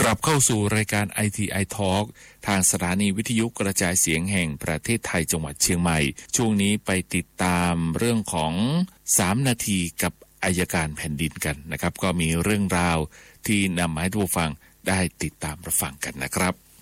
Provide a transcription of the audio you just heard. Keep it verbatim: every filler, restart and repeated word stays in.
กลับเข้าสู่รายการ ไอ ที ไอ Talk ทางสถานีวิทยุกระจายเสียงแห่งประเทศไทยจังหวัดเชียงใหม่ช่วงนี้ไปติดตามเรื่องของสามนาทีกับอัยการแผ่นดินกันนะครับก็มีเรื่องราวที่นำมาให้ทุกฟังได้ติดตามรับฟังกันนะครับ